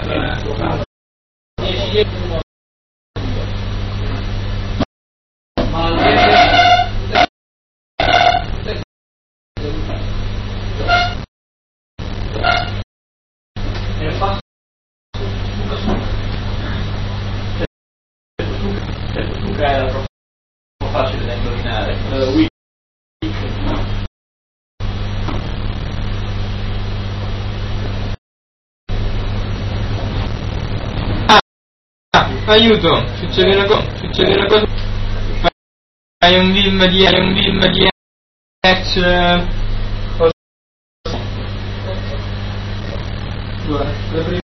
Era troppo facile da indovinare. Aiuto, succede una cosa. Hai un film di ex.